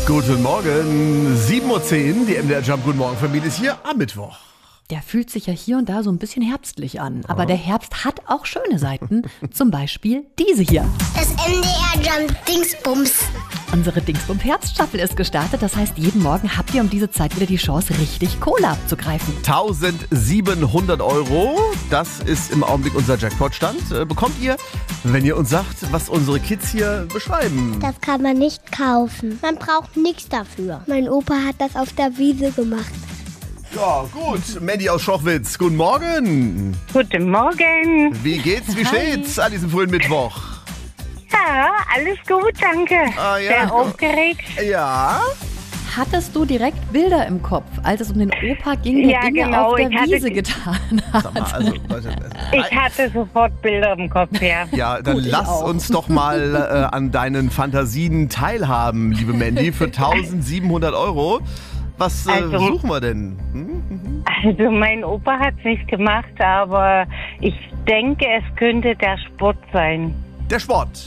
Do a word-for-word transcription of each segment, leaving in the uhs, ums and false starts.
Guten Morgen, sieben Uhr zehn, die M D R Jump Guten Morgen Familie ist hier am Mittwoch. Der fühlt sich ja hier und da so ein bisschen herbstlich an. Aber der Herbst hat auch schöne Seiten. Zum Beispiel diese hier. Das M D R Jump Dingsbums. Unsere Dingsbums Herbststaffel ist gestartet. Das heißt, jeden Morgen habt ihr um diese Zeit wieder die Chance, richtig Kohle abzugreifen. eintausendsiebenhundert Euro, das ist im Augenblick unser Jackpot-Stand. Äh, bekommt ihr, wenn ihr uns sagt, was unsere Kids hier beschreiben. Das kann man nicht kaufen. Man braucht nichts dafür. Mein Opa hat das auf der Wiese gemacht. Ja, gut. Mandy aus Schochwitz, guten Morgen. Guten Morgen. Wie geht's, wie Hi. steht's an diesem frühen Mittwoch? Ja, alles gut, danke. Ah, ja. Sehr aufgeregt. Ja? Hattest du direkt Bilder im Kopf, als es um den Opa ging, der Ja, Dinge genau, auf der ich hatte- Wiese getan hat? Sag mal, also, Leute, Ich hatte sofort Bilder im Kopf, ja. ja, dann Gut, ich lass auch. uns doch mal äh, an deinen Fantasien teilhaben, liebe Mandy, für eintausendsiebenhundert Euro. Was äh, Also- suchen wir denn? Hm? Also mein Opa hat es nicht gemacht, aber ich denke, es könnte der Sport sein. Der Sport.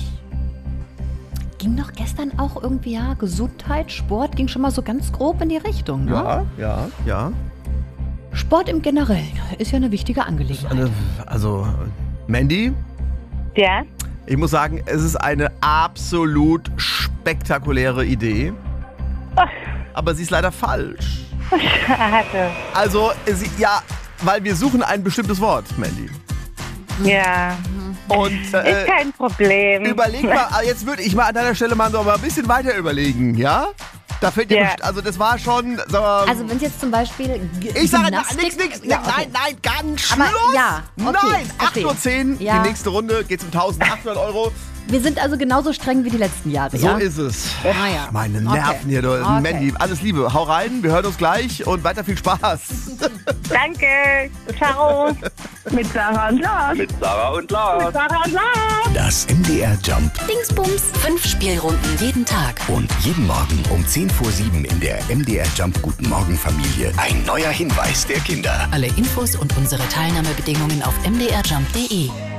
Ging doch gestern auch irgendwie, ja, Gesundheit, Sport, ging schon mal so ganz grob in die Richtung, ne? Ja, ja, ja. Sport im Generellen ist ja eine wichtige Angelegenheit. Eine, also, Mandy, Ja? ich muss sagen, es ist eine absolut spektakuläre Idee. Aber sie ist leider falsch. Hatte. Also, sie, ja, weil wir suchen ein bestimmtes Wort, Mandy. Ja. Und Ist äh, kein Problem. überleg mal, ah, jetzt würde ich mal an deiner Stelle mal noch mal ein bisschen weiter überlegen, ja? Da fällt dir, Ja. best- also das war schon, sag mal, Also wenn es jetzt zum Beispiel G- ich sage Gymnastik- nix, nix, ja, nix, okay. nein, nein, ganz Aber Schluss. ja, okay, Nein, acht verstehe. Uhr zehn, Ja. die nächste Runde geht's um eintausendachthundert Euro. Wir sind also genauso streng wie die letzten Jahre, So ja? ist es. Ah, ja. Meine Okay. Nerven hier, du. Okay. Mandy, alles Liebe. Hau rein, wir hören uns gleich und weiter viel Spaß. Danke. Ciao. Mit Sarah und Lars. Mit Sarah und Lars. Sarah und Lars. Das M D R Jump Dingsbums. Fünf Spielrunden jeden Tag. und jeden Morgen um zehn vor sieben in der M D R Jump Guten Morgen Familie ein neuer Hinweis der Kinder. Alle Infos und unsere Teilnahmebedingungen auf m d r jump punkt d e.